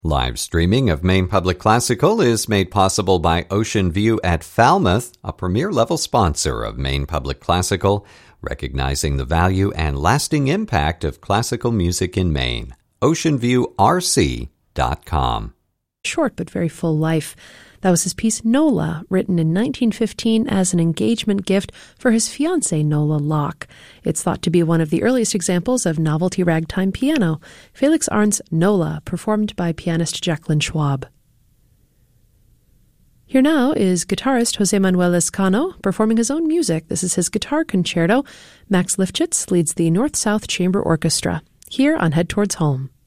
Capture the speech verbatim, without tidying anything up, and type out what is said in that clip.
Live streaming of Maine Public Classical is made possible by Ocean View at Falmouth, a premier-level sponsor of Maine Public Classical, recognizing the value and lasting impact of classical music in Maine. ocean view r c dot com. Short but very full life. That was his piece Nola, written in nineteen fifteen as an engagement gift for his fiancée Nola Locke. It's thought to be one of the earliest examples of novelty ragtime piano. Felix Arndt's Nola, performed by pianist Jacqueline Schwab. Here now is guitarist Jose Manuel Lescano performing his own music. This is his guitar concerto. Max Lifshitz leads the North-South Chamber Orchestra, here on Head Towards Home.